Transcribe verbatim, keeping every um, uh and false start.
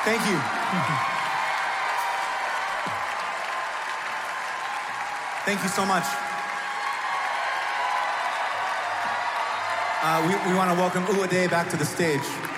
Thank you. Thank you so much. Uh, we we want to welcome Uwade back to the stage.